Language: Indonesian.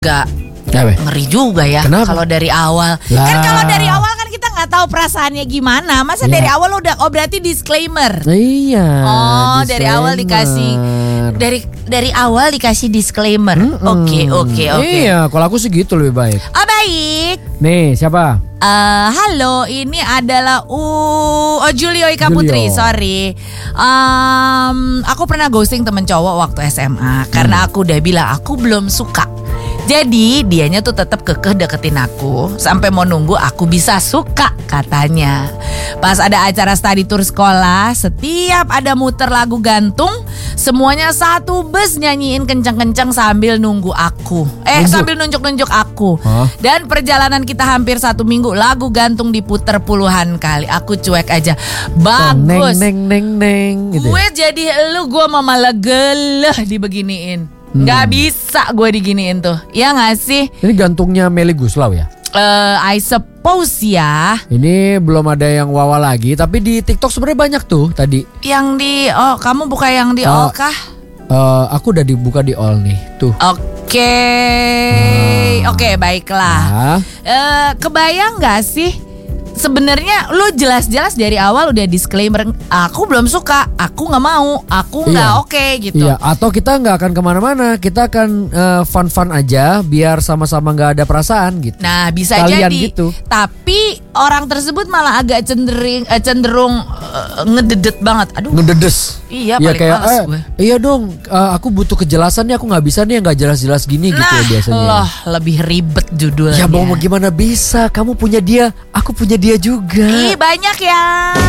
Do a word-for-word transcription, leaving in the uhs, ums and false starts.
Gak Kenapa? ngeri juga ya kalau dari awal. Lah. Kan kalau dari awal kan kita nggak tahu perasaannya gimana. Masa Ya. dari awal udah oh berarti disclaimer. Iya. Oh, dari awal dikasih dari dari awal dikasih disclaimer. Oke, oke, oke. Iya, kalau aku sih gitu lebih baik. Oh, baik. Nih, siapa? Eh, halo, ini adalah uh, oh Julio Ika Julio. Putri, sorry. Um, aku pernah ghosting temen cowok waktu S M A karena aku udah bilang aku belum suka. Jadi dianya tuh tetap kekeh deketin aku sampai mau nunggu aku bisa suka katanya. Pas ada acara study tour sekolah, setiap ada muter lagu gantung, semuanya satu bus nyanyiin kenceng-kenceng sambil nunggu aku. Eh Nunjuk. sambil nunjuk-nunjuk aku. Hah? Dan perjalanan kita hampir satu minggu, lagu gantung diputer puluhan kali. Aku cuek aja. Bagus. Neng neng neng neng gitu. Gue jadi elu, gue mah malah geleh dibeginiin. Hmm. Gak bisa gue diginiin tuh. Ya gak sih? Ini gantungnya Melly Guslau ya? Eh, I suppose ya. Ini belum ada yang wawa lagi, tapi di TikTok sebenarnya banyak tuh tadi. Yang di oh kamu buka yang di Oh. all kah? Eh, aku udah dibuka di all nih, tuh. Oke, Ah. oke baiklah. Ah. Eh, kebayang gak sih? Sebenarnya lu jelas-jelas dari awal udah disclaimer, aku belum suka, aku nggak mau, aku nggak Iya. oke gitu. Iya, atau kita nggak akan kemana-mana, kita akan eh, fun-fun aja, biar sama-sama nggak ada perasaan gitu. Nah bisa Kalian jadi, gitu. tapi orang tersebut malah agak cenderung eh, cenderung eh, ngededet banget. Aduh, Ngededes. iya Ya paling kayak, males eh, gue. iya dong, eh, aku butuh kejelasan nih, aku nggak bisa nih yang nggak jelas-jelas gini gitu Nah, ya biasanya. loh lebih ribet judulnya. Ya mau mau gimana bisa, kamu punya dia, aku punya dia juga. Ih banyak ya.